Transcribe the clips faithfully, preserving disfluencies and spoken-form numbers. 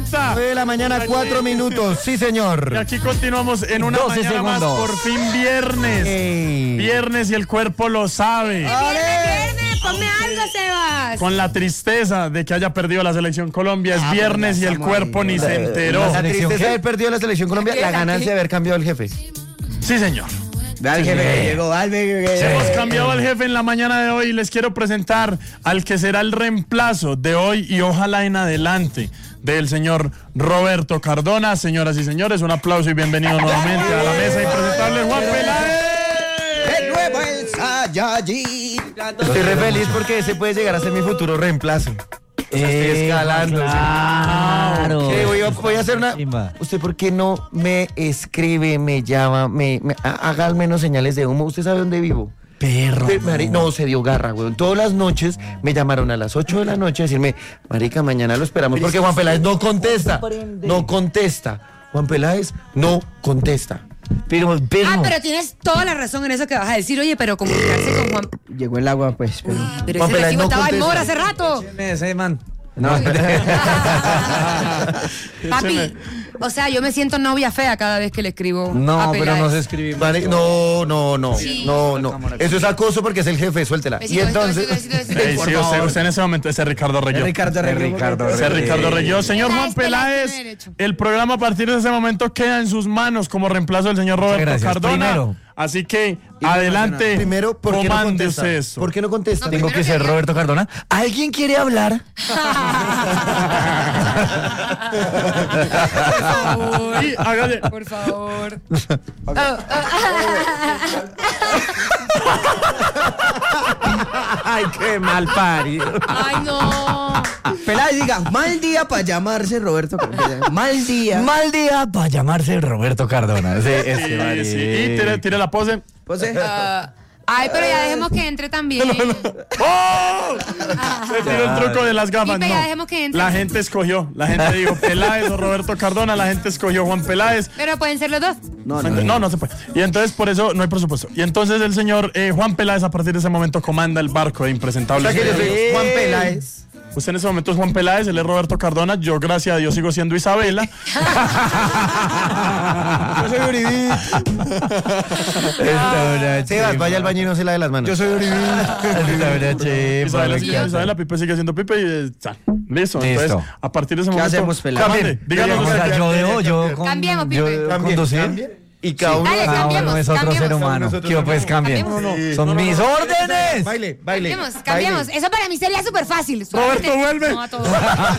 cuarenta. nueve de la mañana, cuatro minutos. Sí, señor. Y aquí continuamos en una doce mañana más. segundos. Por fin viernes. Ey. Viernes y el cuerpo lo sabe. Viernes, ponme algo, Sebas. Con la tristeza de que haya perdido la selección Colombia. Es Ah, viernes y el cuerpo ni se enteró. La ¿Selección tristeza qué? de haber perdido la selección Colombia, la ganancia de haber cambiado el jefe. Sí, señor. Al jefe que llegó, al jefe que llegó. Hemos cambiado al jefe en la mañana de hoy y les quiero presentar al que será el reemplazo de hoy y ojalá en adelante del señor Roberto Cardona. Señoras y señores, un aplauso y bienvenido nuevamente a la mesa impresentable Juan Peláez. El nuevo el Saiyajin. Estoy re feliz porque ese puede llegar a ser mi futuro reemplazo. O sea, estoy escalando. Claro. Sí, voy, a, voy a hacer una. Chimba. ¿Usted por qué no me escribe, me llama, me, me ha- haga al menos señales de humo? ¿Usted sabe dónde vivo? Perro. Usted, mari- no, se dio garra, weón. Todas las noches me llamaron a las ocho de la noche a decirme, marica, mañana lo esperamos porque Juan Peláez no contesta. No contesta. Juan Peláez no contesta. Pero, perro. Ah, pero tienes toda la razón en eso que vas a decir. Oye, pero comunicarse con Juan. Llegó el agua, pues. Pero... Pero Juan ese Peláez recibo no estaba en contesta. mora hace rato. Ese man. No, Papi, o sea, yo me siento novia fea cada vez que le escribo. No, a pero Peláez. no se escribimos. Mari- no, no, no, Sí. no, no. Eso es acoso porque es el jefe, suéltela. Besito, Y entonces. besito, besito, besito, Ey, por sí, usted, favor. usted en ese momento ese Ricardo Reguió. Ricardo Reguió. Ricardo Ese Ricardo Reguió. Señor Juan Peláez, Peláez, tiene derecho. el programa a partir de ese momento queda en sus manos como reemplazo del señor Roberto gracias. Cardona. Primero. Así que adelante, Primero, ¿por qué no comande contesta? usted eso. ¿Por qué no contesta? No, Tengo primero que ser quería- Roberto Cardona. ¿Alguien quiere hablar? Por favor. Y hágale. Por favor. Ay, qué mal parido. Ay, no. Peláez diga, mal día para llamarse Roberto. Mal día. Mal día para llamarse Roberto Cardona. Sí, es que Sí, marica. sí. Y tire, tire la pose. Pues, eh, Ah, ay, pero ya dejemos que entre también. ¡Oh! Se tiró el truco de las gafas. Pipe, ya No. dejemos que entre. La gente escogió. La gente dijo Peláez o Roberto Cardona. La gente escogió Juan Peláez. Pero pueden ser los dos. no, No, no. no, se puede. Y entonces por eso no hay presupuesto. Y entonces el señor eh, Juan Peláez a partir de ese momento comanda el barco de O impresentables. sea que yo soy Juan Peláez. Usted en ese momento es Juan Peláez, él es Roberto Cardona. Yo, gracias a Dios, sigo siendo Isabela. Yo soy Uribe. Sebas, vaya al baño y no se lave las manos. Yo soy Uribe. Isabela, sigue- Isabela, Pipe sigue siendo Pipe y eh, ta. Listo. Listo. Entonces, a partir de ese momento. hacemos, Peláez? Comande, díganos O usted. sea, yo debo, yo con- Cambiemos, yo Pipe. Cambien, conducir. cambien. Y cada uno. Dale, Cada cambiemos, uno es otro cambiemos. ser humano. Nosotros Que pues cambien. Cambiemos. Son mis órdenes. Baile, baile. Cambiemos, cambiemos. baile. Eso para mí sería súper fácil. Roberto, Solamente- vuelve. No, a todo.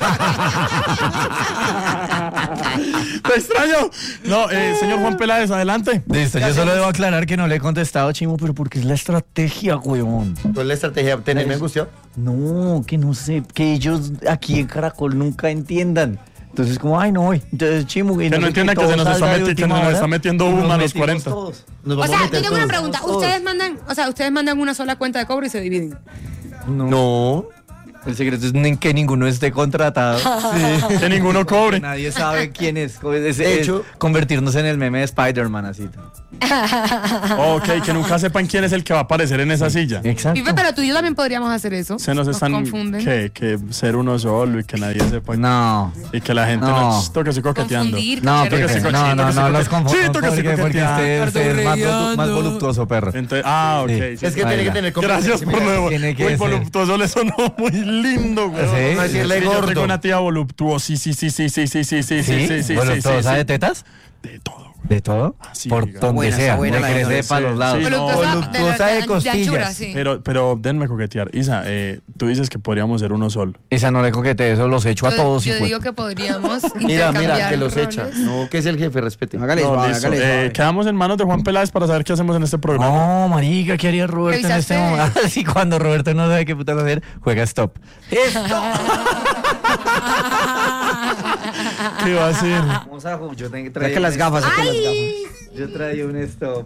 Te extraño. No, eh, señor Juan Peláez, adelante. Listo, yo solo debo aclarar que no le he contestado, Chimo, pero porque es la estrategia, weón. ¿Cuál es la estrategia? ¿Tenerme angustiado? No, que no sé, que ellos aquí en Caracol nunca entiendan. Entonces, como, ay, no voy. Entonces, Chimo, Que no entiendan que se nos está meti- que nos está metiendo Uma a los cuarenta. Nos O vamos a sea, meter yo tengo una todos. pregunta. Ustedes mandan, o sea, ustedes mandan una sola cuenta de cobro y se dividen. No. El secreto es ni- que ninguno esté contratado. Que ninguno cobre. Nadie sabe quién es. Es, De es hecho- convertirnos en el meme de Spider-Man, así. Ok, que nunca sepan quién es el que va a aparecer en esa silla. Exacto. Pipe, pero tú y yo también podríamos hacer eso. Se nos están confunden. que, que ser uno solo y que nadie sepa. No. Y que la gente No. no, toque estoy coqueteando. Confundir, No, pero- Pipe, Pipe, sí, no, cochino, no, que sí, no, los coqueteando. confundo. Sí, toque sí, porque, porque coqueteando. usted, usted es más, volu- más voluptuoso, perro. Entonces, ah, ok. Sí. sí, Es que sí. tiene que Baila. tener Gracias por nuevo. Tiene que Muy ser. voluptuoso, le sonó muy lindo, güey. ¿Sí? No decirle Sí, yo gordo. tengo una tía voluptuosa. Sí, sí, sí, sí, sí, sí, sí, sí, sí, ¿Sí? sí, sí, ¿Voluptuosa sí, de sí. tetas? De todo, güey. ¿De todo? Así, Por diga. donde Buena, sea, está buena me la crece vaina, para sí, los lados. sí. Voluptuosa voluptuosa de costillas. anchura, sí. Pero, pero denme coquetear. Isa, eh, tú dices que podríamos ser uno solo. Esa no le coquete, eso los echo a Yo- todos. Yo hijo de- digo que podríamos Mira, mira, intercambiar que los echa. roles. No, que es el jefe, respete. Hágale, No, suave, listo. hágale, Eh, suave. quedamos en manos de Juan Peláez para saber qué hacemos en este programa. No, marica, ¿qué haría Roberto en este ¿Revisaste? momento? Así cuando Roberto no sabe qué puta hacer, juega stop. ¿Qué va a hacer? Vamos a jugar. Yo tengo Saque las gafas, saque las gafas. ¡Ay! Yo traía un stop.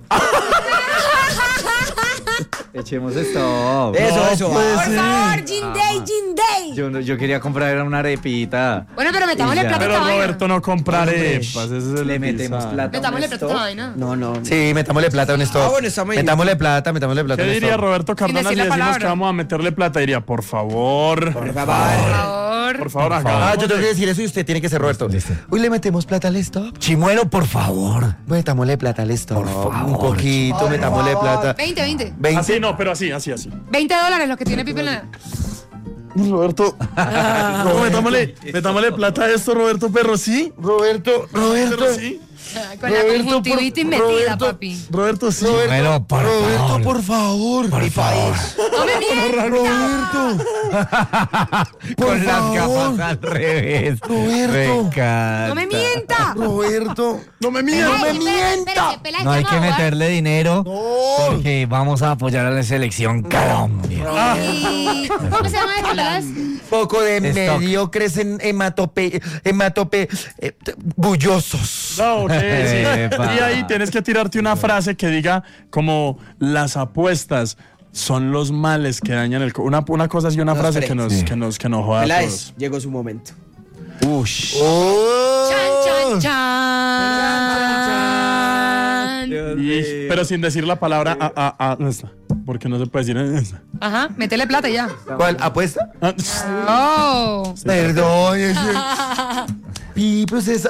Echemos stop. Eso, eso. Por ah. favor, Gin Day, Gin Day. Yo, no- yo quería comprar una arepita. Bueno, pero metámosle Y ya. plata a Pero esta vaina. Roberto no compra Hombre, arepas. Ese es el le metemos pisado. plata. Metámosle un plata a esta vaina. No, no. Sí, metámosle plata a un stop. Ah, bueno, está muy bien. Metámosle plata, metámosle plata. ¿Qué a un diría stop. Roberto Cardona Sin si decir la decimos palabra. que vamos a meterle plata? Diría, por favor. Por Por favor. favor. favor. Por favor, Ah, haga. yo tengo que decir eso y usted tiene que ser Roberto. Listo. Uy, le metemos plata al stop. Chimuelo, por favor. Metámosle plata al stop. Por favor. Un poquito, metámosle plata. veinte, veinte. veinte. Así no, pero así, así, así. veinte dólares los que tiene Pipe en la... Roberto. No, metámosle, metámosle plata a esto, Roberto Perro, ¿sí? Roberto, Roberto. Perro, sí. Con la Roberto, conjuntivitis por- metida, Roberto, papi. Roberto, sí. Chimuelo, por Roberto, favor. por favor. Por favor. ¡No me mientas! Roberto. Por Con las favor. gafas al revés. Roberto. Me encanta. ¡No me mienta! Roberto. No me Ay, mientas. me espérate, mienta. espérate, Peláez, No hay ya que me voy a ahogar. meterle dinero No. porque vamos a apoyar a la selección Colombia. Ay, ¿cómo se llama esto, Peláez? Poco de Stock. mediocres en hematope, hematope, eh, bullosos. No, ok, sí. Epa. Y ahí tienes que tirarte una frase que diga como las apuestas son los males que dañan el... co-". Una, una cosa así, una Los frase tres. que nos, Sí. que nos, que nos joda a Peláez, todos. llegó su momento. Ush. Oh. Chan, chan, chan. Y- pero sin decir la palabra a, a, a, esta, porque no se puede decir esta. Ajá, métele plata y ya. ¿Cuál? ¿Apuesta? Ah, Oh. Perdón. ese- Pi, pues esa.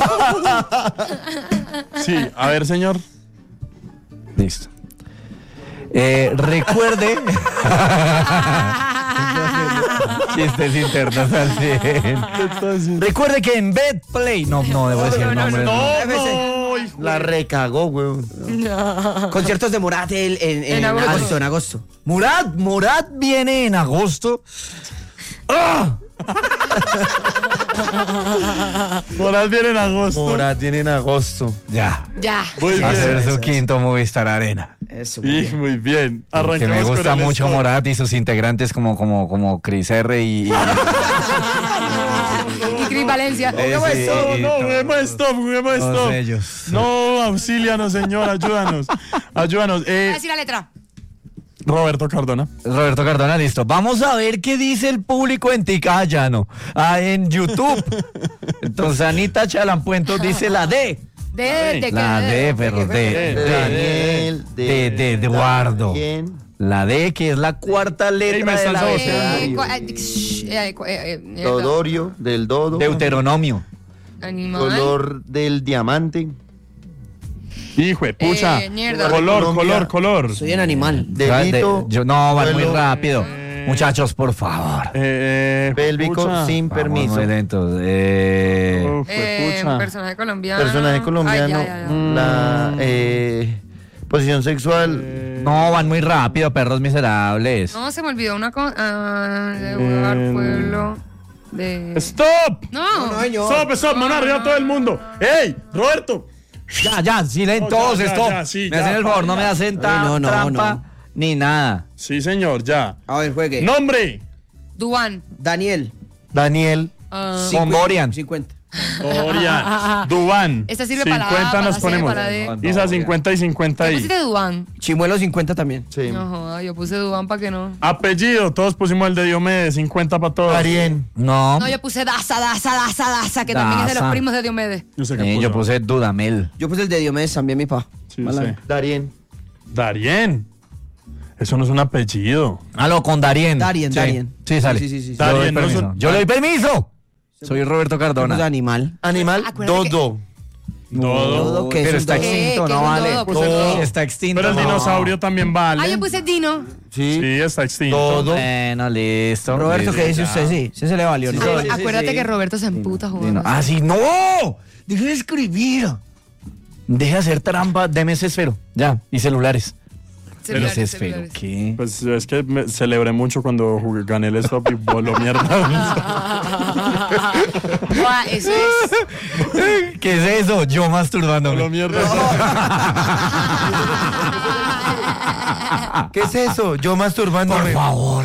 Sí, a ver, señor. Listo. Eh, recuerde. Chistes internos al cien. Recuerde que en BetPlay. No, no debo decir el nombre. No, F C. no, hijo. La recagó, weón. Conciertos de Morat el- en, en, En agosto. agosto, en agosto. Murat, Murat viene en agosto. ¡Ah! Morat viene en agosto. Morat tiene en agosto. Ya. Ya. Muy Va a ser bien. su quinto Movistar Arena. Eso. Y muy bien. Que Arrancamos me gusta con el mucho stop. Morat y sus integrantes como, como, como Cris R y. y- Y Cris Valencia. Eh, No, sí, no, y no, todo. juguemos stop, juguemos Todos stop. ellos. No, auxílianos, señor, ayúdanos. Ayúdanos. Voy a Eh, decir la letra. Roberto Cardona. Roberto Cardona, listo. Vamos a ver qué dice el público en Tica. Ah, ya no. Ah, en YouTube. Entonces Anita Chalampuentos dice la D. De, de, que- La D, perro, D. De, De, Daniel, de, de Eduardo. ¿Quién? La D, que es la cuarta Ey, me letra están del saboteando. abecedario. Eh, cu- eh, shh, eh, cu- eh, eh, mierda. Dodorio, del dodo. Deuteronomio. Animal. Color del diamante. Hijo de pucha. Eh, mierda. Color, Colombia. color, color. Soy un animal. Delito. De- yo, no, van muy Vuelo. rápido. Muchachos, por favor. Eh, Pélvico pucha. sin Vamos permiso. muy lentos. Eh, Uf, Eh, pucha. personaje colombiano. Personaje colombiano. Ay, ya, ya, ya. La eh, posición sexual. no, van muy rápido, perros miserables. No, se me olvidó una cosa. Ah, de lugar, Eh, pueblo. De. ¡Stop! No. No, señor. ¡Stop, stop! ¡Mano arriba todo el mundo! ¡Ey, Roberto! Ya, ya, silencio, No, ya, todos, ya, stop. ya, sí, me ya, hacen el favor, no me ya. hacen ta- Ay, no, no, trampa no. ni nada. Sí, señor, ya. A ver, juegue. ¡Nombre! Duan. Daniel. Daniel. Ah, Con Borian. cincuenta. Dorian. Dubán. Esta sirve para la A, cincuenta para nos la C, ponemos. para la D. Isa, cincuenta y cincuenta ¿Qué ahí. pusiste Duan? Chimuelo cincuenta también. Sí. No, joda, yo puse Duan para que no. Apellido, todos pusimos el de Diomedes, cincuenta para todos. Darien. No, No, yo puse Daza, Daza, Daza, Daza, que también es de los Daza. primos de Diomedes. Yo sé que eh, puso. yo puse Dudamel. Yo puse el de Diomedes también, mi pa. Sí, Mala. sí. Darien. Darien. Eso no es un apellido. Aló, con Darien. Darien, Sí. Darien. Sí, sale. Sí, sí, sí, sí. Yo le doy Darien, no es permiso. un- Yo le doy permiso. Soy Roberto Yo puse Cardona. animal. Animal. Acuérdate que- Dodo. Dodo. Dodo, ¿qué es Pero un está dodo? extinto, ¿Qué? ¿Qué no es un vale. dodo? Puse No, dodo. está extinto. Pero el no. dinosaurio también vale. Ah, yo puse Dino. Sí. Sí, está extinto. Todo. Bueno, listo. Roberto, Listo, ¿qué dice ya. usted? Sí, sí se le valió, ¿no? Ay, acuérdate que Roberto se emputa Sí, no. jugando. Ah, sí, no. Deje de escribir. Deje de hacer trampa. Deme ese esfero. Ya. Y celulares. Celulares, Ese esfero. celulares. ¿Qué? Pues es que me celebré mucho cuando jugué, gané el stop y voló mierda. Guau, eso es. ¿Qué es eso? Yo voló masturbándome. mierda. ¿Qué es eso? Yo Por masturbándome. favor.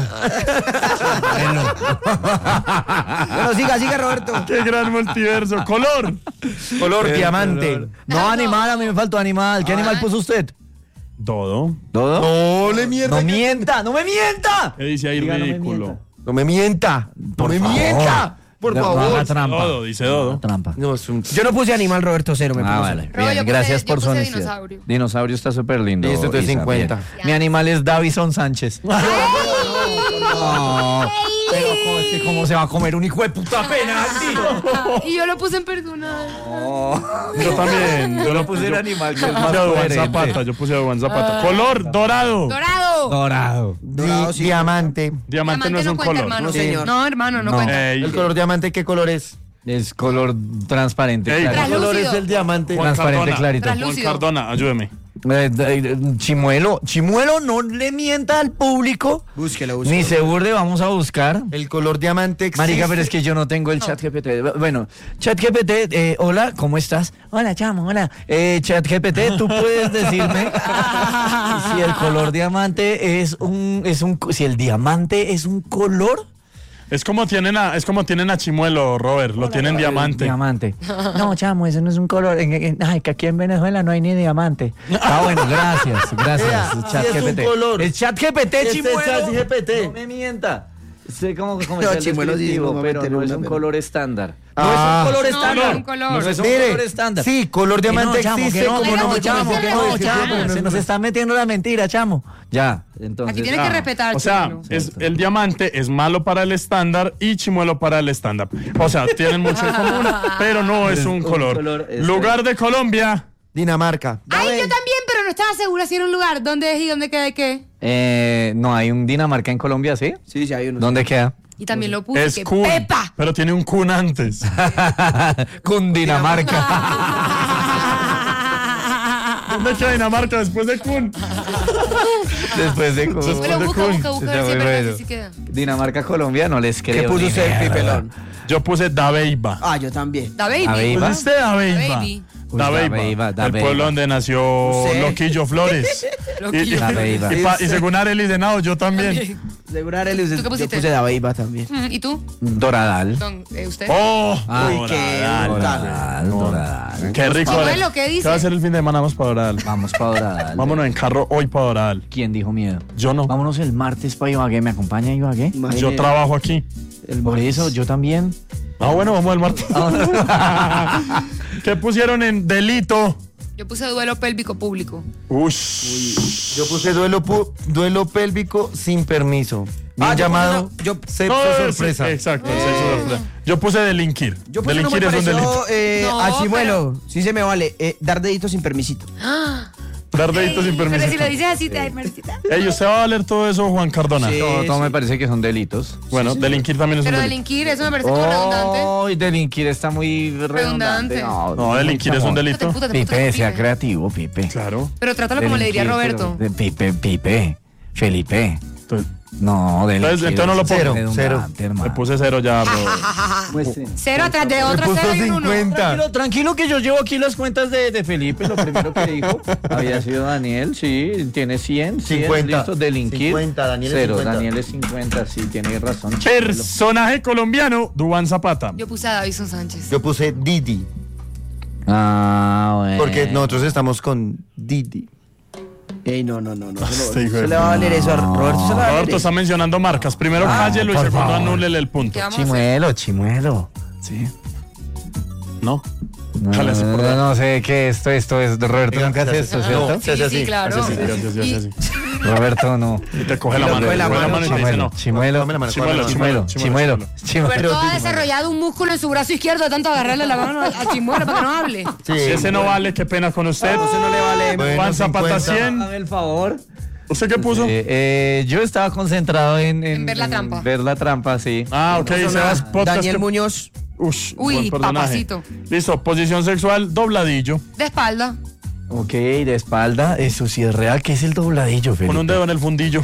Bueno, siga, siga, Roberto. Qué gran multiverso. Color. Color diamante. No, animal, a mí me faltó animal. ¿Qué animal puso usted? Dodo. ¿Todo? No le mierda. No mienta, no me mienta. ¿Qué dice ahí? Diga, no me Ridículo. mienta. No me mienta. No Por me favor. mienta. Por No, no haga favor. trampa. Dodo, dice Dodo. Trampa. No, es un... Yo no puse animal, Roberto, cero. Me Ah, puse vale. cero. Robo, Bien, yo puse- gracias yo por su puse honestidad. dinosaurio. Dinosaurio está súper lindo. Listo, entonces Isa, cincuenta. bien. Mi animal es Davison Sánchez. No. Pero ¿cómo, es que cómo se va a comer un hijo de puta penalti? Y yo lo puse en personal. Yo también. Yo lo puse en animal, que Yo es puse más a Duván coherente. Zapata. Yo puse a Duván Zapata. Color dorado. Dorado. Dorado. Dorado, sí. Diamante. Diamante no es un cuenta, color. hermano. No, señor. No, hermano, no, No. cuenta. Ey, ¿El color diamante qué color es? Es color transparente, Ey, ¿Qué clarito. Translúcido. color es el diamante? Juan transparente, Cardona. clarito. Juan Translúcido. Cardona, ayúdeme. Eh, eh, Chimuelo, Chimuelo, no le mienta al público. Búsquelo, búsquelo. Ni se burde, vamos a buscar. El color diamante existe. Marica, pero es que yo no tengo el chat G P T. Bueno, chat G P T, eh, hola, ¿cómo estás? Hola, chamo, hola. Eh, chat G P T, ¿tú puedes decirme si el color diamante es un, es un, si el diamante es un color? Es como tienen a, es como tienen a Chimuelo, Robert. Lo tienen diamante. Diamante. No, chamo, ese no es un color. En- en- Ay, que aquí en Venezuela no hay ni diamante. Ah, bueno, gracias, gracias. Vea, chat sí es un G P T. color. El chat G P T, Este es Chimuelo. chat G P T. No me mienta. Sé cómo como No, el Chimuelo sí, descriptivo, no, pero meter no es una, un pero- color estándar. Ah. No es un color No, estándar. no es un color. No es un Mire, color estándar. sí, color diamante Que no, chamo, existe, que no, como que no, no, chamo, chamo, que no, no, existe, chamo, pero no se es nos un- está metiendo la mentira, chamo. Ya, entonces. Aquí tienes que Ah, respetar, O sea, Chimuelo. es, el diamante es malo para el estándar y Chimuelo para el stand-up. O sea, tienen mucho en común, pero no es un un color. color, es- Lugar de Colombia. Dinamarca. Ay, yo también, pero no estaba segura si era un lugar. ¿Dónde es y dónde queda y qué? Eh, no, hay un Dinamarca en Colombia, ¿sí? Sí, sí, hay uno. ¿Dónde queda? Y también lo puse. Es que Kun. ¡Pepa! Pero tiene un Kun antes. Cundinamarca. ¿Dónde queda Dinamarca después de Kun? Después de Kun. Bueno, busca, Kun. busca, busca, a ver si Está es muy verdad bueno. que sí queda. Dinamarca, Colombia, no les creo. ¿Qué puso ni usted, mierda. Pipelón? Yo puse Dabeiba. Ah, yo también. Da Baby. Dabeiba. ¿Pusiste Dabeiba? Baby. Uy, Dabeiba. Dabeiba, El Dabeiba. pueblo donde nació ¿Usted? Loquillo Flores. Loquillo. Y, Dabeiba. y, pa- y según Arely Senado, yo también. Seguro Arely, ¿Tú qué yo pusiste? puse Dabeiba también. Mm, ¿Y tú? Doradal. Don, eh, ¿Usted? ¡Oh! Ay, qué Doradal. brutal. Doradal, Doradal. Qué rico. Chimuelo, ¿qué dice? ¿Qué va a ser el fin de semana? Vamos para Doradal. Vamos para Doradal. Vámonos en carro hoy para Doradal. ¿Quién dijo miedo? Yo no. Vámonos el martes para Ibagué. ¿Me acompaña Ibagué? Imagine- Yo trabajo aquí. el Por martes. eso, yo también. Ah, bueno, vamos al martes. ¿Qué pusieron en delito? Yo puse duelo pélvico público. Ush. Yo puse duelo, pu- duelo pélvico sin permiso. Bien Ah, yo llamado puse una- yo- sexo No, es- sorpresa. Exacto, sexo sorpresa. Yo puse delinquir. Yo puse uno muy delinquir es un delito. parecido eh, No, a Chimuelo. Sí se me vale. Eh, dar deditos sin permisito. Dar deditos sin Pero permiso. si lo dices así, te da mercita. Ey, ¿usted va a valer todo eso, Juan Cardona? Sí. Todo, todo me parece que son delitos. Bueno, delinquir también es Pero un delito. delinquir, eso me parece como redundante. Oh, delinquir está muy redundante. Redundante. No, delinquir es un delito. Puta, te puta, Pipe, te sea Pipe. creativo, Pipe. Claro. Pero trátalo como le diría Delinquir, Roberto. pero- Pipe, Pipe, Felipe. Entonces, No, delinquir. Entonces- entonces no lo es pongo. redundante, Cero, hermano. le puse cero ya, bro. Muestre. Cero atrás de otro puso cero y un uno. cincuenta. Tranquilo, tranquilo que yo llevo aquí las cuentas de, de Felipe, lo primero que dijo. Había sido Daniel, sí, tiene cien, cien, cincuenta. listo, delinquir. cincuenta, Daniel es Cero, cincuenta. Daniel es cincuenta, sí, tiene razón. Personaje colombiano, Duván Zapata. Yo puse a Davison Sánchez. Yo puse Didi, Ah, bueno. porque nosotros estamos con Didi. Ey, no, no, no. no. Se, Este lo- hijo de se le va a valer eso a Roberto. Se le va a valer Roberto eso. está mencionando marcas. Primero Ah, cállelo y por segundo favor. anúlele el punto. ¿Qué vamos a hacer? Chimuelo, chimuelo. Sí. ¿No? No, Jale así por no, no sé qué esto, esto es. Roberto Venga, nunca hace se esto, hace- ¿cierto? no. Sí, hace sí, así, claro. hace así, hace así, Y- hace así. Roberto no. Y te coge la Y lo mano. coge la te coge mano, y te dice no. Chimuelo, Dame la mano, Chimuelo, dame la chimuelo, mano. chimuelo, chimuelo. Roberto ha desarrollado un músculo en su brazo izquierdo de tanto agarrarle la mano a a Chimuelo para que no hable. Sí, Si ese no vale, qué pena con usted. Eso no le vale. Bueno, Juan Zapata cincuenta. cien. Dame el favor. ¿Usted qué puso? Eh, eh, yo estaba concentrado en, En ver la trampa. ver la trampa, sí. Ah, ok. Sebas Podcast. Daniel que- Muñoz. Ush, Uy, buen personaje. papacito. Listo, posición sexual, dobladillo. De espalda. Ok, de espalda, eso sí es real. ¿Qué es el dobladillo, Felipe? Con un dedo en el fundillo.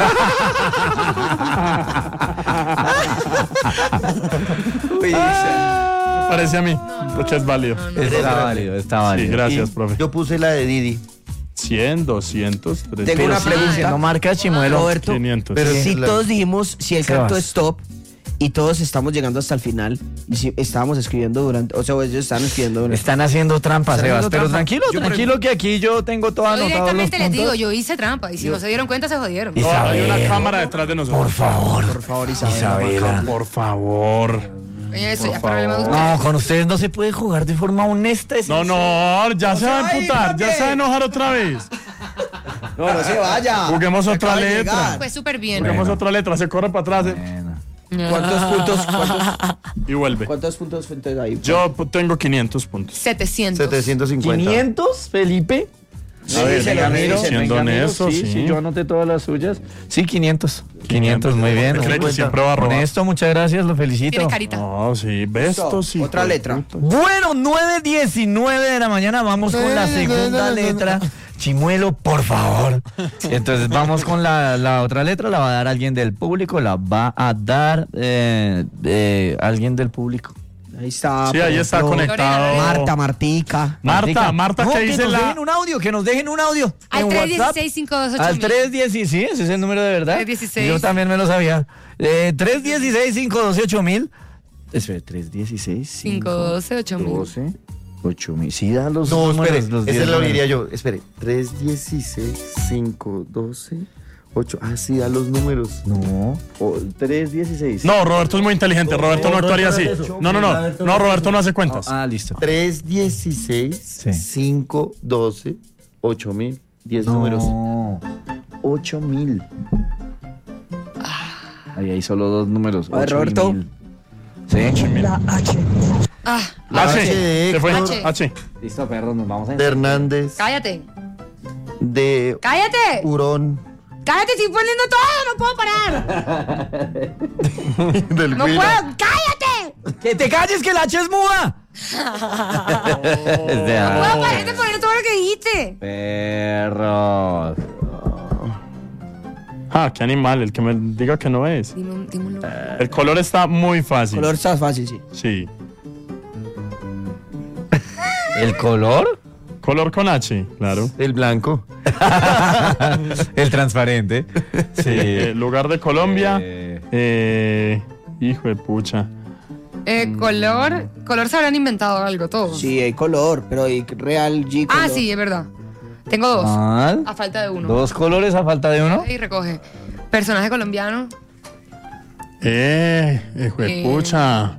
Parece a mí, porque es válido. Está válido, está válido. Sí, gracias, Y profe. Yo puse la de Didi. cien, doscientos, Tengo trescientos, una pregunta. No marca chimuelo. Roberto, quinientos. pero Sí, si claro. todos dijimos, si el Sebas. canto es top y todos estamos llegando hasta el final y si estábamos escribiendo durante, o sea, ellos están escribiendo durante. Están haciendo trampas, Están Sebas. haciendo Pero trampa. tranquilo, Yo tranquilo que aquí yo tengo todo Yo anotado los directamente les digo, puntos. yo hice trampa. Y si no se dieron cuenta, se jodieron. Y- No, hay una Isabela. cámara detrás de nosotros. Por favor. Por favor, Isabela. Isabela. Por favor. Oye, eso por ya es problema de favor. ustedes. No, con ustedes no se puede jugar de forma honesta. es No, en no, ya se va a emputar, ya se va a enojar otra vez. No, no se vaya. Juguemos otra Acaba de letra. llegar. Pues súper bien. Juguemos otra letra, se corre para atrás. eh. Bueno. ¿Cuántos puntos? ¿Cuántos, Y vuelve. cuántos puntos entonces ahí? Yo pu- tengo quinientos puntos. setecientos. setecientos cincuenta. ¿quinientos, Felipe? Sí, A ver, se lo venga, miro. siendo Venga, amigo, honesto, sí, sí. sí, yo anoté todas las suyas. Sí, quinientos. quinientos, muy bien. ¿Cree que siempre va a robar? Honesto, muchas gracias, lo felicito. Tiene carita. No, sí, besto, sí. Otra hijo de letra. puta. Bueno, nueve diecinueve de la mañana, vamos con la segunda letra. Chimuelo, por favor. Entonces vamos con la, la otra letra, la va a dar alguien del público, la va a dar eh, eh, alguien del público. Ahí está. Sí, por ahí está ejemplo, conectado. Marta, Martica. Marta, Marta, no, ¿qué que dice nos la...? dejen un audio, que nos dejen un audio. Al en tres WhatsApp. dieciséis, cinco dos ocho Al mil. tres dieciséis, sí, ese es el número de verdad. tres dieciséis. Yo también me lo sabía. Eh, tres dieciséis, cinco doce, ocho mil. Espera, tres dieciséis, cinco doce, ocho mil. doce, ocho mil. Sí, da los No, números, espere, los ese diez lo números. diría yo. Espere, tres dieciséis, cinco doce, ocho. Ah, sí, da los números. No, o tres dieciséis. No, Roberto es muy inteligente. Roberto no actuaría así. No, no, no. No, Roberto no hace cuentas. Ah, listo. tres dieciséis, Sí. cinco doce, ocho mil. diez números. No, ocho mil. Ahí hay solo dos números. A ver, ocho y Roberto. mil. Sí. Ah, H. H, Se fue. H. H. Listo, perro, nos vamos a... De Hernández, cállate. de ¡Cállate! Hurón, ¡Cállate! ¡Estoy poniendo todo! ¡No puedo parar! del ¡No Huila. puedo! ¡Cállate! ¡Que te calles, que la H es muda! ¡No puedo parar de poner todo lo que dijiste! Perros. Ah, qué animal. El que me diga que no es. Dime, un- dime un número. El color está muy fácil. Color está fácil, sí. Sí. ¿El color? Color con H, claro. El blanco. El transparente. Sí. Eh, lugar de Colombia. Eh. Eh, hijo de pucha. Eh, color. Color se habrán inventado algo, todos. Sí, hay color, pero hay real G color. Ah, sí, es verdad. Tengo dos. Mal. A falta de uno. Dos colores a falta de uno. Y recoge. Personaje colombiano. Eh, hijo de Eh. pucha.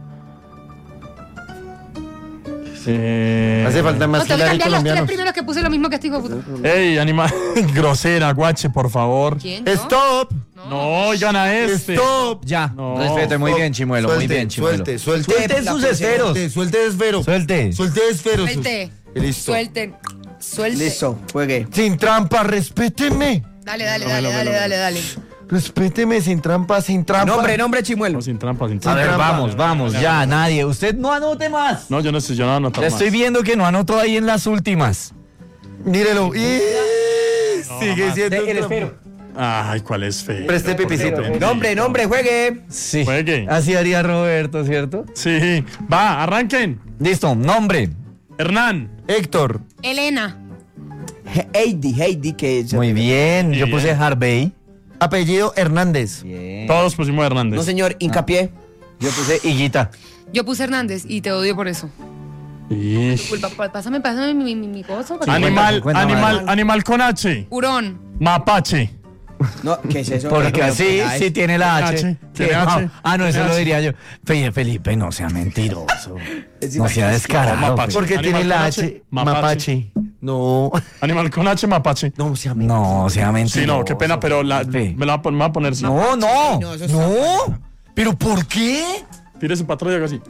Eh, Hace falta más No, tengo que Hilary cambiar los tres colombianos. primeros que puse lo mismo que este hijo de puta. Ey, animal. Grosera, guache, por favor. ¿Quién? ¿Yo? Stop. No, oigan a este. Stop. Ya. No. Respete, muy bien, Chimuelo. Suelte, muy bien, Chimuelo. Suelte, suelte. Suelte la sus presión. esferos. Suelte, Suelte esfero. Suelte. Suelte esferos. Suelte. Listo. Suelten. Suelte. Listo, juegue. Sin trampa, respéteme. Dale, dale, dale, dale, dale, dale. Respéteme, sin trampa, sin trampa. Nombre, nombre, Chimuelo. No, sin trampa, sin A trampa. ver, trampa. vamos, vamos, ya, nadie. Usted no anote más. No, yo no sé, yo no anoto Ya más. estoy viendo que no anotó ahí en las últimas. Mírelo. Y... Sigue siendo. El trampa. esfero. Ay, ¿cuál es feo? Preste pipicito. Nombre, nombre, juegue. Sí. Juegue. Así haría Roberto, ¿cierto? Sí. Va, arranquen. Listo, nombre. Hernán. Héctor. Elena. He- Heidi, Heidi, que es. Muy bien, yo Bien. puse Harvey. Apellido Hernández. Bien. Todos pusimos Hernández. No, señor, hincapié. Yo puse Higuita. Yo puse Hernández y te odio por eso. Ish. Culpa, pa- pásame, pásame mi, mi, mi coso. para- Animal, cincuenta, animal, cincuenta, animal con H. Hurón. Mapache. No, ¿qué es eso? Porque Pero, así ay, sí tiene la H. H, Que- tiene no, H. Ah, no, eso Tiene lo H. diría yo. Fe- Felipe, no sea mentiroso. Es No sea descarado. No, mapache. Felipe. Porque Animal tiene la con H. H, mapache. Mapache. No. Animal con H, mapache. No, sea No, sea mentiroso. Sí, no, qué pena, pero la, Felipe. me la va a pon- me va a poner sí. No, no. no, eso está No. ¿Pero por qué? Tire su patrón y haga así.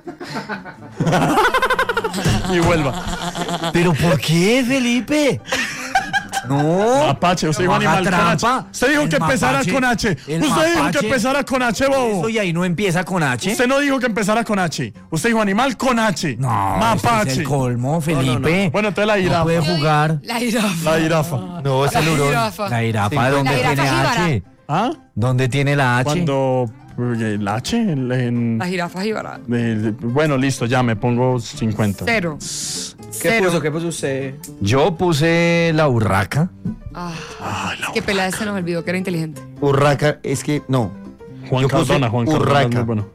Y vuelva. ¿Pero por qué, Felipe? No. Mapache, usted dijo No haga animal con H. trampa. Usted dijo El que empezara mapache- con H. el Usted dijo mapache- que empezara con H, bobo. Eso y ahí no empieza con H. Usted no dijo que empezara con H. Usted dijo animal con H. No, Mapache. este es el colmo, Felipe. Bueno, entonces la No jirafa. puede jugar. La jirafa. La jirafa. No, es La el hurón. jirafa. La jirafa, ¿dónde La tiene jirafa jíbara. H? ¿Ah? ¿Dónde tiene la H? Cuando. ¿El H? En, en- La jirafa jíbara. de- bueno, listo, ya me pongo cincuenta. Cero. ¿Qué Cero. puso? ¿Qué puso usted? Yo puse la urraca. Ah, Ay, la- que pelada se nos olvidó que era inteligente. Urraca, es que no. Juan Yo puse Cardona, Juan Cardona. urraca. es muy bueno.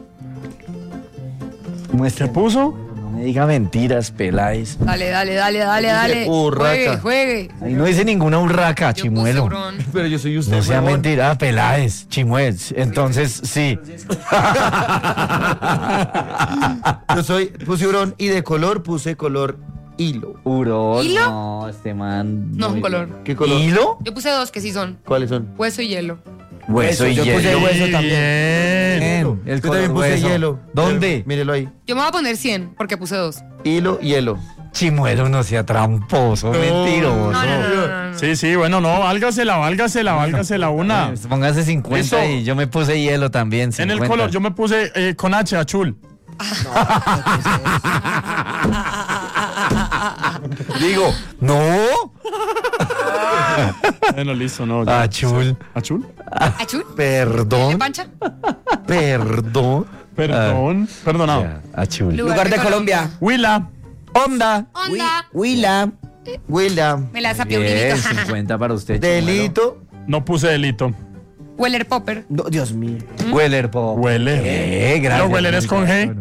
¿Qué Muestre. puso? No me diga mentiras, Peláez. Dale, dale, dale, dale, dale. urraca. Juegue, juegue. Ahí no dice ninguna urraca, Yo Chimuelo. puse hurón. Pero yo soy usted. No sea huevón. mentira, Peláez, Chimuel. Entonces, sí. Yo soy, puse hurón y de color puse color hilo. Hurón. ¿Hilo? No, este man. No, muy- color. ¿Qué color? ¿Hilo? Yo puse dos que sí son. ¿Cuáles son? Hueso y hielo. Hueso y yo hielo. puse hueso Muy también. bien. Bien, el Yo color también puse hueso. hielo. ¿Dónde? Mírelo ahí. Yo me voy a poner cien porque puse dos. Hilo, hielo. Chimuelo, no sea tramposo, mentiroso. No, no, no, no, no, no. Sí, sí, bueno, no, válgasela, válgasela, válgasela una. Pues Póngase cincuenta Listo. y yo me puse hielo también. En el cincuenta. color, yo me puse eh, con H, achul. Digo, no. Bueno, listo, no. ya. Achul. ¿Achul? ¿Achul? ¿De Perdón. pancha? Perdón. Perdón, perdonado. Ya, achul. Lugar de Colombia. Huila. Onda. Onda. Huila. William. Me la sapió Bien, un cincuenta para usted. Chimuelo. Delito. No puse delito. Weller Popper. No, Dios mío. Weller, po. Weller. Eh, gracias. No, Weller es con G.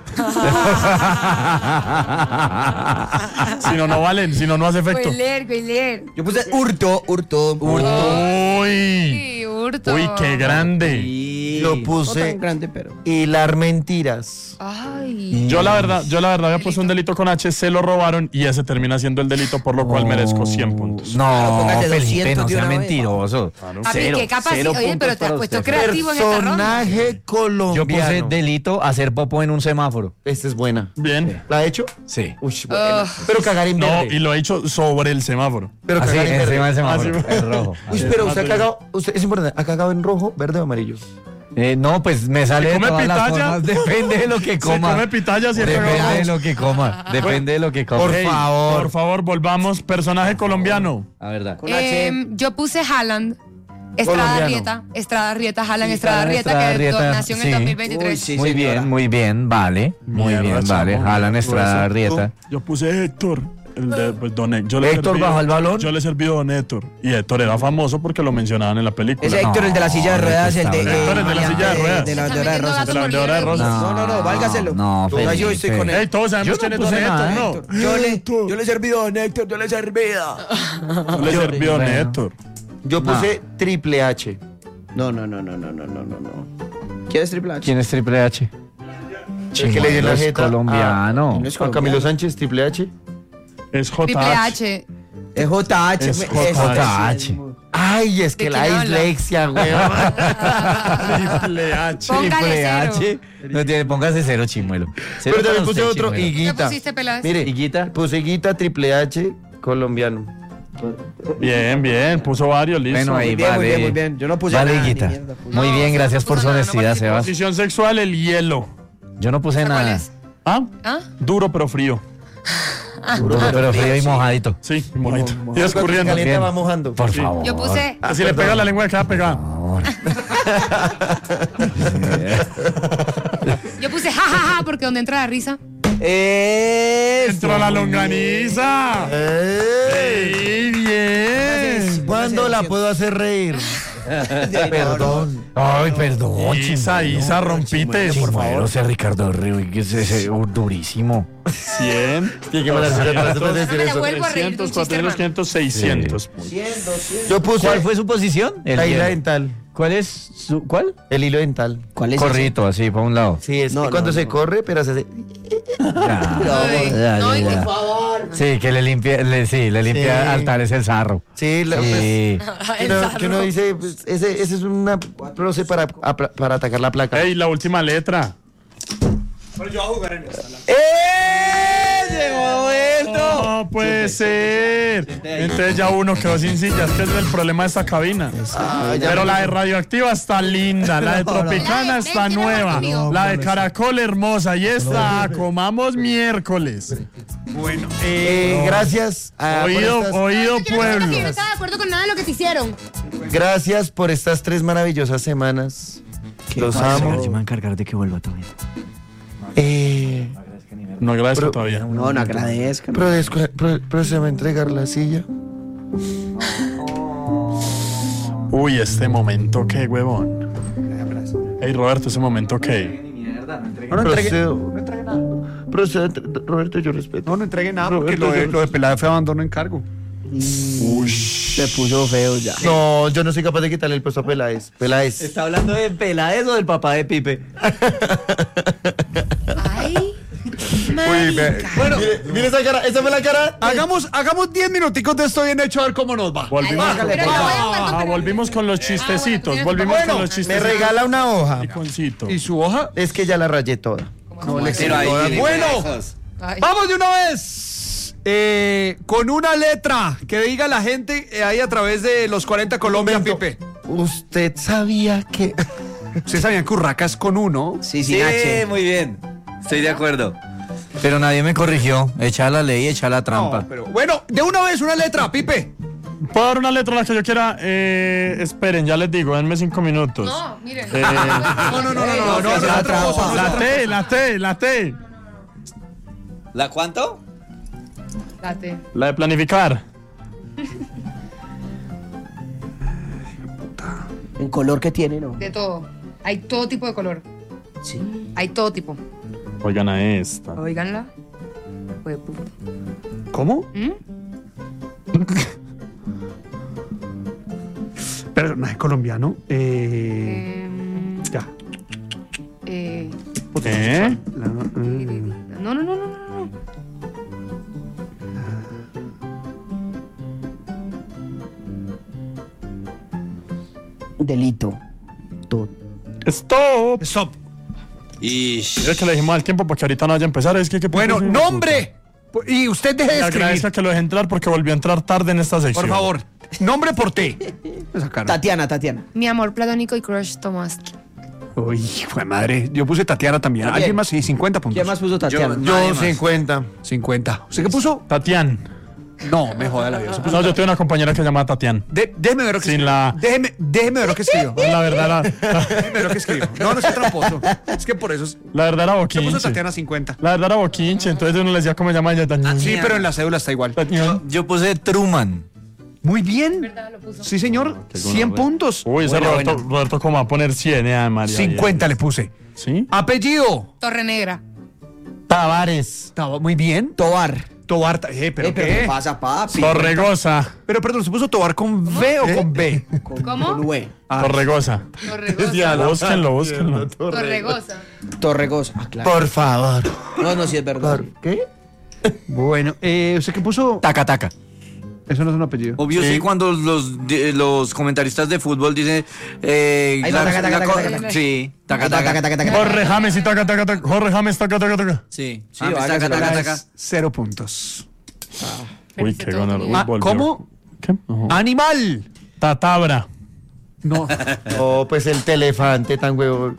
Si no, no valen, si no, no hace efecto. Weller, Weller. Yo puse hurto, hurto. Uy. Sí, hurto. Uy, qué grande. Y... Lo No puse. tan grande, pero. Hilar mentiras. Ay. Yo la verdad, yo la verdad había puesto un delito con H, se lo robaron y ese termina siendo el delito, por lo cual merezco cien puntos. No, póngase Felipe, doscientos no de sea una vez. mentiroso. Papi, qué capacidad. Oye, pero te has puesto creativo en esta ronda. Personaje Yo colombiano. puse delito hacer popo en un semáforo. Esta es buena. Bien. ¿La ha hecho? Sí. Uy, buena. Pero cagar en No, verde. y lo he hecho sobre el semáforo. Pero Así, cagar en encima del verde. semáforo. Así. Es rojo. Uy, pero usted ha cagado. Usted, es importante. ¿Ha cagado en rojo, verde o amarillo? Eh, no, pues me sale de come todas las pitaya? formas. Depende de lo que Se coma. come pitaya si Depende de pegado. lo que coma. Depende de lo que coma. Por Ey, favor. Por favor, volvamos. Personaje colombiano. La verdad. Con H. Em, yo puse Haaland. Estrada Colombiano. Rieta. Estrada Rieta, Haaland, Sí, Estrada Haaland, Rieta, Estrada que Rieta, do- nació en el sí. dos mil veintitrés. Uy, sí. Muy señora. bien, muy bien, vale. Muy Mierda, bien, vale. chamo. Jalan Estrada Grueso. Rieta. Yo puse Héctor. El de, pues, don Hé- yo le Héctor serví- bajo el balón. Yo le serví a don Héctor. Y Héctor era famoso porque lo mencionaban en la película. Ese Héctor, el de la silla de No, ruedas, el de. Héctor, eh, el de la silla de ruedas. De la Está vendedora de metiendo rosas. De la vendedora de rosas. No, no, no, válgaselo. No, Yo- yo estoy Felipe. con él. Ey, todos sabemos Yo no quién es don puse Héctor, nada, ¿no? Héctor. Yo le, yo le he servido a don Héctor, yo le he servido. Yo le serví a don Bueno. Héctor. Yo puse triple H. No, no, no, no, no, no, no, no. ¿Quién es Triple H? ¿Quién es Triple H? El que le dio la Es jeta. colombiano. No es Juan Camilo Sánchez, triple H. Es J Triple H. Es J H. Es me- J H. J H. Ay, es que ¿De la quién habla? dislexia, weón. Triple H. Póngale Triple cero. H. No tiene, póngase cero, chimuelo. Cero Pero también para puse usted, otro, chimuelo. ¿Qué Higuita. pusiste, Peláez? Mire, Higuita. puse Higuita, triple H, colombiano. Bien, bien. Puso varios, listo. Bueno, ahí Muy bien, vale. muy bien, muy bien. Yo no puse Vale, nada, ni Higuita. mierda, puse. Muy No, bien, o sea, gracias no por puso su nada, no honestidad, participó. Sebas. Posición sexual, el hielo. Yo no puse ¿Cuál nada. es? ¿Ah? ¿Ah? Duro pero frío. Duro, pero frío y mojadito. Sí, mojito. Y Cuando escurriendo. calienta Bien. va mojando. Por favor. Yo puse. Si le pega la lengua, queda pegada. Yo puse ja, ja, ja, porque donde entra la risa. Eso. Entró la longaniza. ¡Ey, bien! ¿Cuándo la puedo hacer reír? Perdón. Ay, perdón, Isa, Isa, rompite, por Chimuelo, favor. ese Ricardo Río, que es ese uh, durísimo. cien. Tiene que mandarse para después de decir No me la eso. vuelvo a reír de un trescientos, chiste, cuatrocientos, hermano. quinientos, seiscientos. Yo puse ¿Cuál fue su posición? El la hila hielo. dental. ¿Cuál es su cuál? El hilo dental. ¿Cuál es? Corrito, así, para un lado. Sí, es No, que cuando no, se no. corre, pero se hace. Ya, Ay, ya, no, ya, y ya. por favor. Sí, que le limpia, le, sí, le limpia Sí. altares el sarro. Sí, la, Sí. pues, que, uno, que uno dice, pues, ese, ese es una proce para, a- para atacar la placa. Ey, la última letra. ¡Llegó esto! No puede ser. Entonces ya uno quedó sin sillas, que es el problema de esta cabina. Pero la de radioactiva está linda, la de tropicana La de- está ven, tiene nueva, más conmigo. la de caracol hermosa y esta comamos miércoles. Eh, gracias. a- por Oído, estas- oído Yo quiero decir pueblo. que yo no estaba de acuerdo con nada de lo que te hicieron. Gracias por estas tres maravillosas semanas. Los amo. Me voy a encargar de que vuelva todavía. Eh, No agradezco Pero- todavía. No, no agradezcan. Prodescu- pro- Procede a entregar la silla. Uy, este momento qué, huevón. Ey, Roberto, ese momento qué. Procedo. Procedo, a entre- Roberto, yo respeto. No, no entregué nada porque Roberto, lo de, yo- lo de Peláez fue abandono en cargo. Se puso feo ya. No, yo no soy capaz de quitarle el puesto a Peláez. Peláez. ¿Está hablando de Peláez o del papá de Pipe? Ay. Uy, ve. Bueno, mire, mire esa cara, esa fue la cara. Hagamos, hagamos diez minuticos de esto bien hecho a ver cómo nos va. Volvimos, Ay, con, pero la voy a jugar con Ah, volvimos con los chistecitos. Volvimos con los Me chistecitos. regala una hoja. Iconcito. ¿Y su hoja? Es que ya la rayé toda. No, le Pero ahí tiene Bueno, huesos. Ay. vamos de una vez. Eh, con una letra que diga la gente eh, ahí a través de los cuarenta Colombia, Momento. Pipe. Usted sabía que. Ustedes sabían que Urraca es con uno. Sí, Sí, sin H. muy bien. Estoy de acuerdo. Pero nadie me corrigió. Echa la ley, echa la trampa. No, pero bueno, de una vez una letra, Pipe. ¿Puedo dar una letra a la que yo quiera? Eh, esperen, ya les digo, denme cinco minutos. No, miren. Eh, No, no, no, no, no, no, no, hacer no, la otra cosa, trampa. no, La otra T, la T, la T. ¿La cuánto? Date. La de planificar. En color que tiene, ¿no? De todo. Hay todo tipo de color. Sí. Hay todo tipo. Oigan a esta. Oiganla. Pues, pu- ¿Cómo? ¿Mm? Personaje colombiano. Eh, Em, ya. eh, ¿Eh? La- mm. no, no, no, no, no, no. Delito. Todo. Stop. Stop. Y Mira que le dijimos al tiempo porque ahorita no vaya a empezar. Es que, ¿qué Bueno, puso? nombre. Y usted deje de Le agradezco escribir. que lo deje entrar porque volvió a entrar tarde en esta sección. Por favor. Nombre por T. Esa cara. Tatiana, Tatiana. Mi amor platónico y crush Tomás. Uy, hijo de madre. Yo puse Tatiana también. También. ¿Alguien más? Sí, cincuenta puntos. ¿Quién más puso Tatiana? Yo- Yo Nadie más. cincuenta. cincuenta. ¿Usted qué puso? Tatián. No, me joda la vida. Se puso- No, yo tengo una compañera que se llama Tatián. De- déjeme ver lo que Sin escribió. la- Déjeme, déjeme ver lo que escribió. La verdad era, Déjeme ver lo que escribió. No, no es tramposo. Es que por eso. es- la verdad era Se puso boquinche. Tatiana cincuenta. La verdad era boquinche, entonces uno le decía cómo se llama ella. Tatián. Sí, pero en la cédula está igual. Tatián. Yo puse Truman. Muy bien. ¿Verdad? Lo puso. Sí, señor. cien puntos. Uy, ese Buena, Roberto, buena. Roberto, ¿cómo va a poner cien, eh, María? cincuenta le puse. ¿Sí? Apellido. Torre Negra. Tavares. Estaba muy bien. Tobar. Tobar. Eh, ¿pero Eh, pero qué? ¿qué pasa, papi? Torregosa. Pero perdón, ¿se puso Tobar con V o con B? Con, ¿Cómo? Con V. Ah, Torregosa. Torregosa. Búsquenlo, búsquenlo. Torregosa. Torregosa. Ah, claro. Por favor. No, no, sí es verdad. ¿Por qué? Bueno, eh, ¿usted qué puso? Taca, taca. Eso no es un apellido. obvio sí, cuando los, de- los comentaristas de fútbol dicen eh, Ahí va, la- taca, taca, la taca, co- taca, taca. sí, taca Taca, taca, taca, taca, taca. Jorge James y taca, taca, taca. Jorge James, taca, taca, taca. sí, Sí, James, hágase taca, la taca, vez. taca. Cero puntos. Uy, qué Perfecto. gonorrea. Uy, Ah, volvió. ¿cómo? ¿Qué? Ujú. Animal. Tatabra. No. Oh, pues el telefante tan huevón.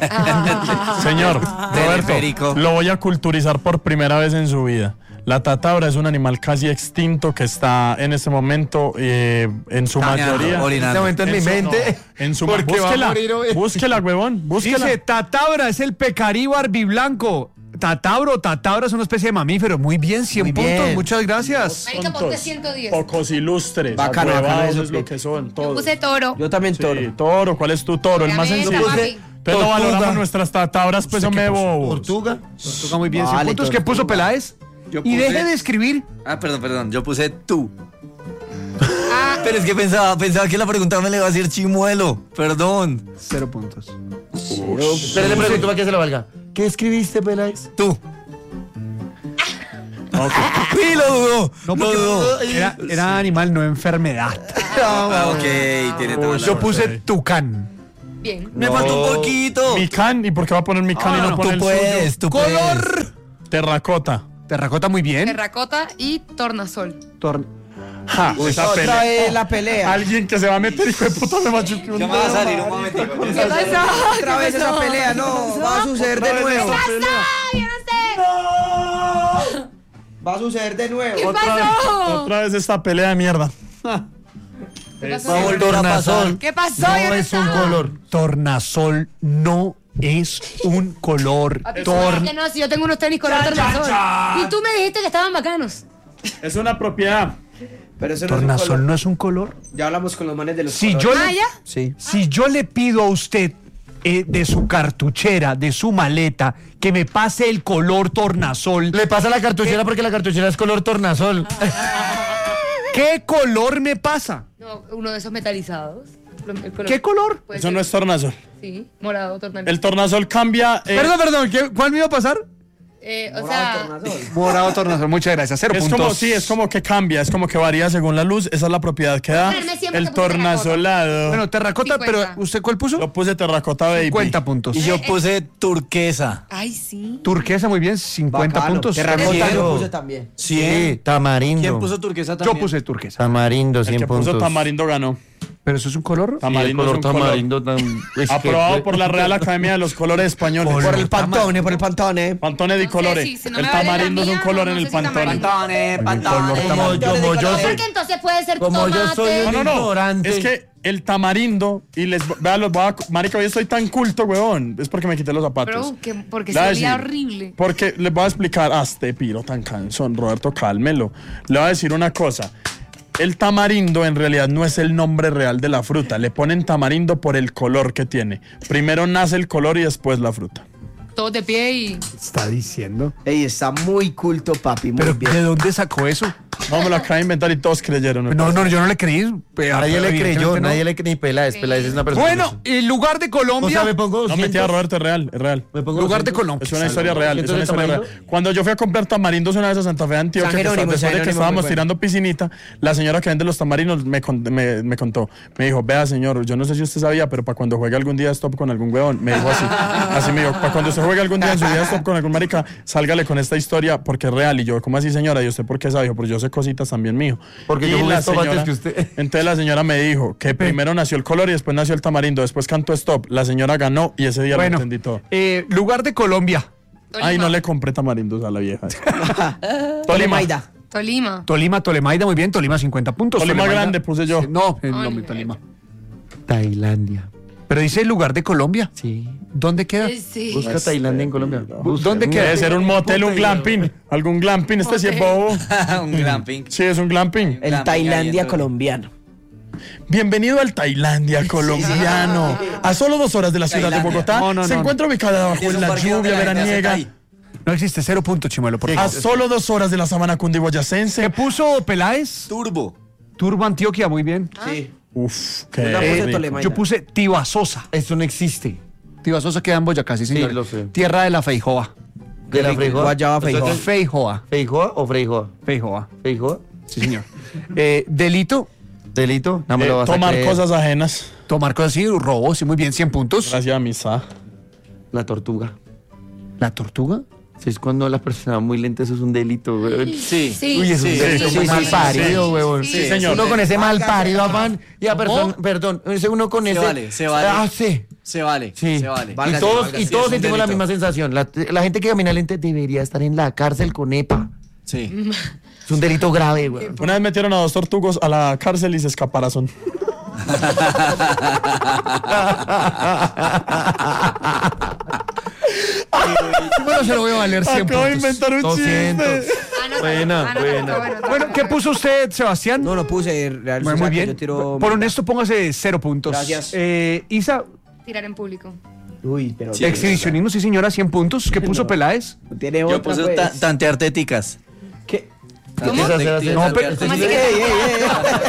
Señor, Teleférico. Roberto, lo voy a culturizar por primera vez en su vida. La tatabra es un animal casi extinto que está en este momento eh, en su Caminando, mayoría. En orinando. este momento en mi su- mente. no, en su porque va a búsquela, morir hoy. búsquela, huevón, búsquela. Dice Tatabra, es el pecarí barbiblanco. Tatabro, Tatabra es una especie de mamífero. Muy bien, cien Muy puntos. bien. Muchas gracias. Marica, ponte ciento diez. Pocos ilustres. Bacano, agüevados bacano eso, es lo Pipe. que son, Yo todos. puse toro. Yo también toro. Sí, toro, ¿cuál es tu toro? El más Obviamente, sencillo. papi. Pero Tortuga. valoramos nuestras tatabras, pues son bobos. Tortuga. Toca muy bien, cien Vale, puntos. ¿Qué tortuga. puso Peláez? Yo Y puse- deje de escribir. Ah, perdón, perdón, yo puse tú. Ah, Pero es que pensaba, pensaba que la pregunta me le iba a decir chimuelo. Perdón. Cero puntos. Pero le pregunto para que se lo valga. ¿Qué escribiste, Peláez? Tú. Sí, lo dudó. No, lo porque dudó. era, era animal, no enfermedad. Ah, ok, tiene toda la Yo razón. puse tucán. bien. Me faltó un poquito. Mi can, ¿y por qué va a poner mi can y no, no, pone tú el puedes, suyo? tú Color. puedes. Terracota. Terracota muy bien. Terracota y tornasol. Tor- Ja, esa Otra pelea. vez la pelea. Alguien que se va a meter, hijo de puta, me machuqué un Ya me va a dedo. salir un momentico. ¿Qué pasó? Otra vez esa pelea, no. Va a suceder de nuevo. ¡Ay, yo no sé! Va a suceder de nuevo. ¿Qué Otra vez, pasó? otra vez esta pelea de mierda. ¿Qué pasó? Va a volver a pasar. ¿Qué pasó? No Yo es un estaba. color. Tornasol no es un color. Papi, Tor- ¿sabes que no? Si yo tengo unos tenis color tornasol. Y tú me dijiste que estaban bacanos. Es una propiedad. Pero eso no es un Tornasol color. no es un color. Ya hablamos con los manes de los Si colores. yo Ah, le, ¿ya? Sí. si yo le pido a usted eh, de su cartuchera, de su maleta, que me pase el color tornasol, Le pasa la cartuchera porque la cartuchera es color tornasol. ¿qué color me pasa? No, uno de esos metalizados. El color. ¿Qué color? Puede Eso ser, no es tornasol. Sí, morado, tornasol. El tornasol cambia. eh, Perdón, perdón, ¿qué- ¿cuál me iba a pasar? Eh, o sea, Morado tornasol, muchas gracias. Cero Es puntos. como, sí, es como que cambia, es como que varía según la luz. Esa es la propiedad que da Ponerme siempre el que puse tornasolado. Bueno, terracota, pero cincuenta. ¿usted cuál puso? Lo puse terracota baby. cincuenta puntos. Y yo puse turquesa. ay, sí. Turquesa, muy bien, cincuenta Bacano. puntos. Terracota ¿Quién? yo puse también. Sí, tamarindo. ¿Quién puso turquesa también? Yo puse turquesa. Tamarindo, El cien que puso puntos. tamarindo ganó. ¿Pero eso es un color? Tamarindo Y el es un color color. tamarindo tan... es que- Aprobado por la Real Academia de los Colores Españoles. Por el pantone, por el pantone. Pantone di No sé colore. si- si no el me vale la tamarindo es un mía, color no en sé el si pantone. tamarindo. Pantone, pantone. Como yo, como yo soy... Porque entonces puede ser Como tomate. yo soy No, un no, no. ignorante. Es que el tamarindo, y les vea los voy a- marica, hoy estoy tan culto, weón. Es porque me quité los zapatos. Pero que, porque Le voy a sería decir, horrible. Porque les voy a explicar, a este piro tan cansón, Roberto, cálmelo. Le voy a decir una cosa. El tamarindo en realidad no es el nombre real de la fruta. Le ponen tamarindo por el color que tiene. Primero nace el color y después la fruta. Todos de pie y. Está diciendo. Ey, está muy culto, papi, muy ¿Pero bien. de dónde sacó eso? No, me lo acabo de inventar y todos creyeron. me No, parece. no, yo no le creí. Pero Nadie le creyó, evidentemente no. nadie le creyó, ni Peláez. Peláez es una persona... Bueno, el lugar de o Colombia. sea, me pongo No, doscientos. mentira, Roberto, es real, es real. Me pongo Lugar de doscientos. Colombia. Es una historia real, es una historia real. Cuando yo fui a comprar tamarindos una vez a Santa Fe de Antioquia, San que está- Jerónimo, después San de que Jerónimo, estábamos muy bueno. tirando piscinita, la señora que vende los tamarindos me, con- me, me contó, me dijo, vea señor, yo no sé si usted sabía, pero para cuando juegue algún día stop con algún huevón, me dijo así, así me dijo, para cuando usted juegue algún día en su vida stop con algún marica, sálgale con esta historia porque es real. Y yo, ¿cómo así señora? ¿Y usted por qué sabe? Dijo, pues yo sé cositas también, mijo. Porque Y yo jugué la stop antes señora- que usted. Entonces la señora me dijo que primero nació el color y después nació el tamarindo, después cantó stop, la señora ganó y ese día Bueno, lo entendí todo. eh, lugar de Colombia. Ay, no le compré tamarindos a la vieja. Tolemaida. Tolima. Tolima, Tolemaida, muy bien. Tolima, cincuenta puntos. Tolima Tolemaida- grande puse yo. Sí, no, el Ay, nombre no. Tolima. Tailandia. Pero dice el lugar de Colombia. Sí. ¿Dónde queda? Eh, Sí. Busca Tailandia en Colombia. ¿Dónde queda? Debe ser un motel, un glamping. Algún glamping, este sí es bobo. Un glamping. Sí, es un glamping. El Glamping Tailandia ahí en- colombiano. Bienvenido al Tailandia colombiano. A solo dos horas de la ciudad de Tailandia. Bogotá. No, no, se no. encuentra ubicada bajo Es un la parque donde lluvia la gente hace veraniega. Thai. No existe, cero puntos, Chimuelo, por A favor. solo dos horas de la sabana ¿Qué cundiboyacense. puso Peláez? Turbo. Turbo Antioquia, muy bien. Sí. Uf, Yo qué la puse rico. Tolemaida. Yo puse Tibasosa. Eso no existe. Tibasosa queda en Boyacá, sí, señor. Sí, lo sé. Tierra de la Feijoa. ¿De la Freijoa? Guayaba Feijoa. Feijoa. ¿Feijoa o Freijoa? Feijoa. ¿Feijoa? Sí, señor. Eh, delito, ¿Delito? No me Eh, lo vas a tomar creer. cosas ajenas. tomar cosas así, robo, sí, muy bien, cien puntos. Gracias a misa. La tortuga. ¿La tortuga? Si es cuando la persona muy lenta, eso es un delito, güey. Sí. Sí. Uy, eso Sí, es un delito sí, muy sí, mal sí, parido, sí. huevón. Sí, señor. Uno con ese mal parido afán. Y a persona, perdón, ese uno con Se ese. vale, se vale. Ah, sí. Se vale. Sí. Se vale. Y Válgase, todos, válgase. y Sí, todos es un sentimos la delito. misma sensación. La, la gente que camina lente debería estar en la cárcel con E P A. Sí. Es un delito grave, güey. Una vez metieron a dos tortugos a la cárcel y se escaparazón. Bueno, se lo voy a valer cien Acabo de puntos. inventar un doscientos. chiste. Ah, no, Buena, ah, no, buena. está bueno, está Bueno, ¿qué puso usted, Sebastián? No, no puse Real Muy, Sociedad, muy que bien. Yo tiro... Por honesto, póngase cero puntos. Gracias. Eh, Isa, Tirar en público. Uy, pero... Sí. exhibicionismo, sí señora, cien puntos. ¿Qué puso Peláez? Tiene Yo otra, puse pues. ta- tantear teticas. ¿Qué? ¿Cómo? Tantear No, pero- teticas. ¿Cómo así Ey, que- ey, ey.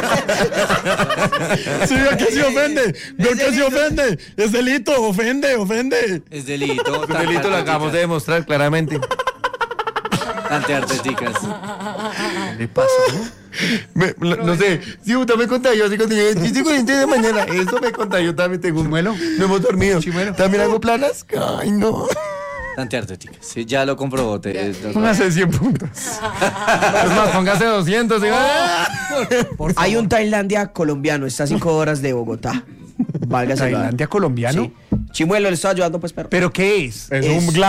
Sí, veo que se ofende. Veo que se ofende. Es delito, ofende, ofende. Es delito. Un delito lo acabamos de demostrar claramente. Tantear teticas. ¿Qué le pasa, no? Me- no, no sé, si usted me contagió, así contagió, estoy corriente de mañana, eso me contagió, también tengo un Chimuelo. no hemos dormido, Chimuelo. también hago planas, ay no, Tantear teticas. Sí, ya lo comprobó. te- doctor. Póngase cien puntos. es más, póngase doscientos, y va. Hay un Tailandia colombiano, está a cinco horas de Bogotá. Válgase. Tailandia colombiano. Sí. Chimuelo, le estoy ayudando, pues, perro. ¿Pero qué es? Es Es- un